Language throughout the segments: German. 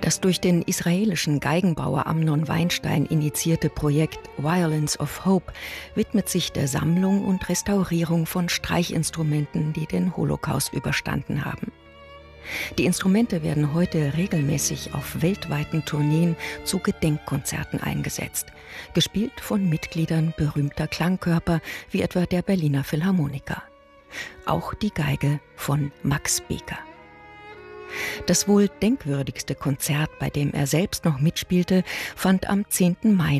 Das durch den israelischen Geigenbauer Amnon Weinstein initiierte Projekt Violence of Hope widmet sich der Sammlung und Restaurierung von Streichinstrumenten, die den Holocaust überstanden haben. Die Instrumente werden heute regelmäßig auf weltweiten Tourneen zu Gedenkkonzerten eingesetzt, gespielt von Mitgliedern berühmter Klangkörper wie etwa der Berliner Philharmoniker. Auch die Geige von Max Beker. Das wohl denkwürdigste Konzert, bei dem er selbst noch mitspielte, fand am 10. Mai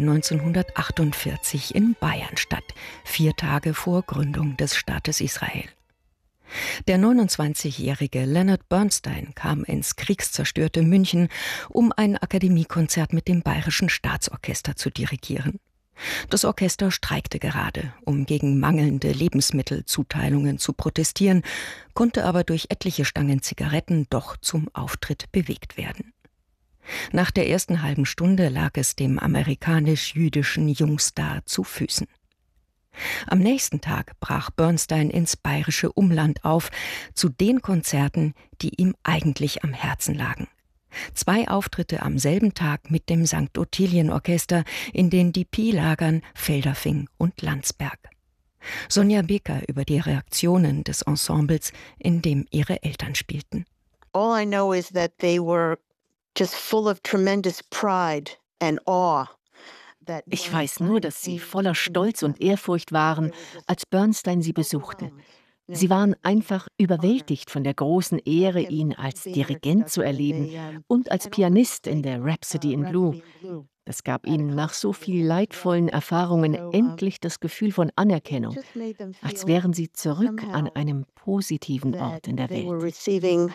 1948 in Bayern statt, 4 Tage vor Gründung des Staates Israel. Der 29-jährige Leonard Bernstein kam ins kriegszerstörte München, um ein Akademiekonzert mit dem Bayerischen Staatsorchester zu dirigieren. Das Orchester streikte gerade, um gegen mangelnde Lebensmittelzuteilungen zu protestieren, konnte aber durch etliche Stangen Zigaretten doch zum Auftritt bewegt werden. Nach der ersten halben Stunde lag es dem amerikanisch-jüdischen Jungstar zu Füßen. Am nächsten Tag brach Bernstein ins bayerische Umland auf, zu den Konzerten, die ihm eigentlich am Herzen lagen. 2 Auftritte am selben Tag mit dem St. Ottilien-Orchester in den DP-Lagern Felderfing und Landsberg. Sonja Beker über die Reaktionen des Ensembles, in dem ihre Eltern spielten. All I know is that they were just full of tremendous pride and awe. Ich weiß nur, dass sie voller Stolz und Ehrfurcht waren, als Bernstein sie besuchte. Sie waren einfach überwältigt von der großen Ehre, ihn als Dirigent zu erleben und als Pianist in der Rhapsody in Blue. Das gab ihnen nach so viel leidvollen Erfahrungen endlich das Gefühl von Anerkennung, als wären sie zurück an einem positiven Ort in der Welt.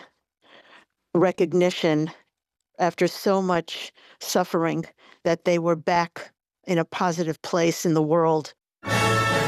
Recognition after so much suffering that they were back in a positive place in the world.